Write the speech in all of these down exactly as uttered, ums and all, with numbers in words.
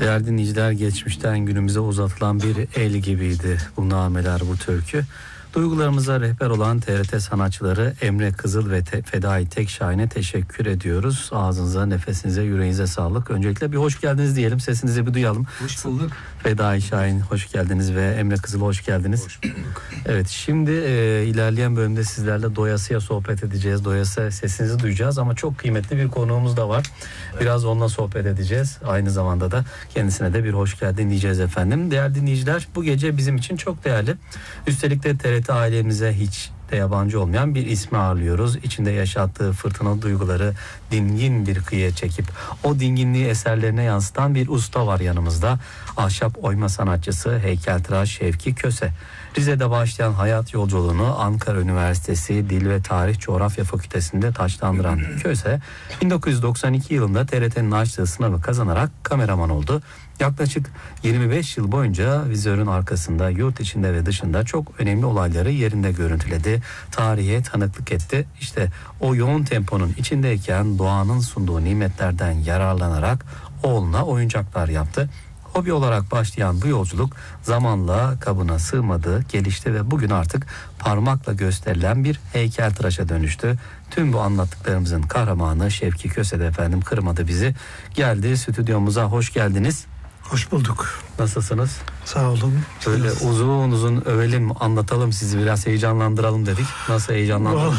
Değerli dinleyiciler, geçmişten günümüze uzatılan bir el gibiydi bu nameler, bu türkü. Duygularımıza rehber olan T R T sanatçıları Emre Kızıl ve Te- Fedai Tekşahin'e teşekkür ediyoruz. Ağzınıza, nefesinize, yüreğinize sağlık. Öncelikle bir hoş geldiniz diyelim, sesinizi bir duyalım. Hoş bulduk. Fedai Şahin hoş geldiniz ve Emre Kızıl hoş geldiniz. Hoş bulduk. Evet, şimdi e, ilerleyen bölümde sizlerle doyasıya sohbet edeceğiz. Doyasıya sesinizi duyacağız ama çok kıymetli bir konuğumuz da var. Biraz onunla sohbet edeceğiz. Aynı zamanda da kendisine de bir hoş geldin diyeceğiz efendim. Değerli dinleyiciler, bu gece bizim için çok değerli. Üstelik de T R T ailemize hiç de yabancı olmayan bir ismi ağırlıyoruz. İçinde yaşattığı fırtınalı duyguları dingin bir kıyıya çekip o dinginliği eserlerine yansıtan bir usta var yanımızda. Ahşap oyma sanatçısı heykeltıraş Şevki Köse. Rize'de başlayan hayat yolculuğunu Ankara Üniversitesi Dil ve Tarih Coğrafya Fakültesi'nde taçlandıran Köse, bin dokuz yüz doksan iki yılında T R T'nin açtığı sınavı kazanarak kameraman oldu. Yaklaşık yirmi beş yıl boyunca vizörün arkasında, yurt içinde ve dışında çok önemli olayları yerinde görüntüledi. Tarihe tanıklık etti. İşte o yoğun temponun içindeyken doğanın sunduğu nimetlerden yararlanarak oğluna oyuncaklar yaptı. Hobi olarak başlayan bu yolculuk zamanla kabına sığmadı, gelişti ve bugün artık parmakla gösterilen bir heykeltıraşa dönüştü. Tüm bu anlattıklarımızın kahramanı Şevki Köse de efendim kırmadı bizi. Geldi stüdyomuza, hoş geldiniz. Hoş bulduk. Nasılsınız? Sağ olun. Böyle Biraz... uzun uzun övelim, anlatalım, sizi biraz heyecanlandıralım dedik. Nasıl heyecanlandınız?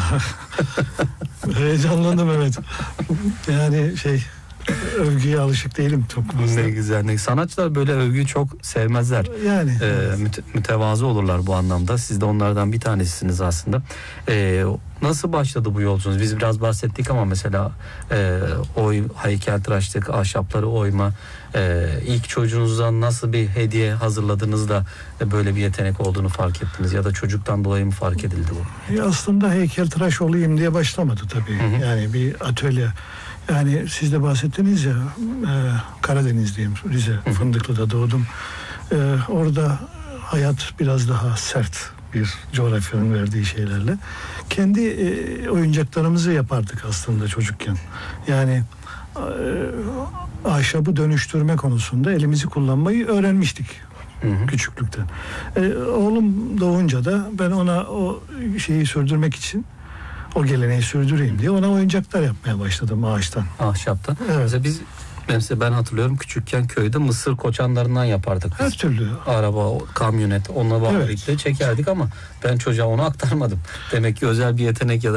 Heyecanlandım, evet. Yani şey, övgüye alışık değilim çok fazla. Ne güzel. Ne. Sanatçılar böyle övgüyü çok sevmezler. Yani. Ee, evet. müte, mütevazı olurlar bu anlamda. Siz de onlardan bir tanesisiniz aslında. Ee, nasıl başladı bu yolculuğunuz? Biz biraz bahsettik ama mesela e, oy, heykeltıraşlık, ahşapları oyma, e, ilk çocuğunuzdan nasıl bir hediye hazırladınız da e, böyle bir yetenek olduğunu fark ettiniz? Ya da çocuktan dolayı mı fark edildi bu? Ya aslında heykeltıraş olayım diye başlamadı tabii. Hı hı. Yani bir atölye. Yani siz de bahsettiniz ya, e, Karadenizliyim, Rize, hı hı. Fındıklı'da doğdum. E, orada hayat biraz daha sert bir coğrafyanın verdiği şeylerle. Kendi e, oyuncaklarımızı yapardık aslında çocukken. Yani e, ahşabı dönüştürme konusunda elimizi kullanmayı öğrenmiştik. Hı hı. Küçüklükten. E, oğlum doğunca da ben ona o şeyi sürdürmek için, o geleneği sürdüreyim diye ona oyuncaklar yapmaya başladım ağaçtan. Ahşaptan. Evet. Mesela biz Mesela ben hatırlıyorum, küçükken köyde mısır koçanlarından yapardık biz. Her türlü. Araba, kamyonet, onunla bağlı Evet. çekerdik ama ben çocuğa onu aktarmadım. Demek ki özel bir yetenek ya da